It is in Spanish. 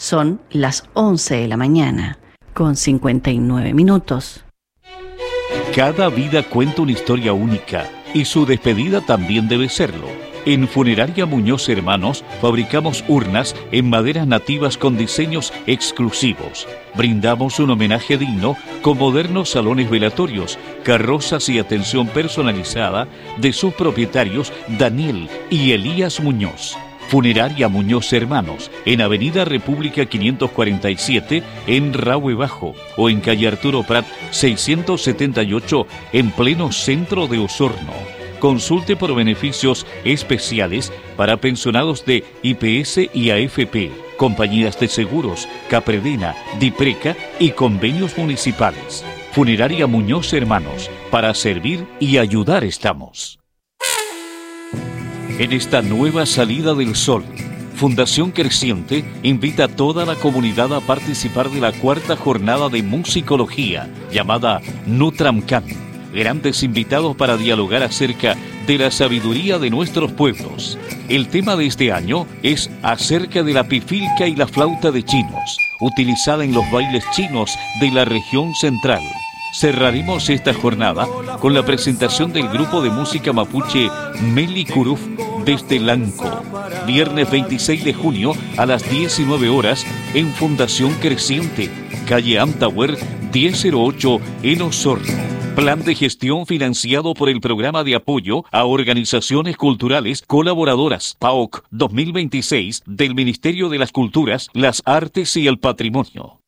Son las 11 de la mañana, con 59 minutos. Cada vida cuenta una historia única y su despedida también debe serlo. En Funeraria Muñoz Hermanos fabricamos urnas en maderas nativas con diseños exclusivos. Brindamos un homenaje digno con modernos salones velatorios, carrozas y atención personalizada de sus propietarios Daniel y Elías Muñoz. Funeraria Muñoz Hermanos, en Avenida República 547, en Rahue Bajo, o en calle Arturo Prat 678, en pleno centro de Osorno. Consulte por beneficios especiales para pensionados de IPS y AFP, compañías de seguros, Capredena, Dipreca y convenios municipales. Funeraria Muñoz Hermanos, para servir y ayudar estamos. En esta nueva salida del sol, Fundación Creciente invita a toda la comunidad a participar de la cuarta jornada de musicología llamada Nutramcan. Grandes invitados para dialogar acerca de la sabiduría de nuestros pueblos. El tema de este año es acerca de la pifilca y la flauta de chinos, utilizada en los bailes chinos de la región central. Cerraremos esta jornada con la presentación del grupo de música mapuche Meli Curuf desde Lanco, viernes 26 de junio a las 19 horas en Fundación Creciente, calle Amtower 1008 en Osorno. Plan de gestión financiado por el Programa de Apoyo a Organizaciones Culturales Colaboradoras PAOC 2026 del Ministerio de las Culturas, las Artes y el Patrimonio.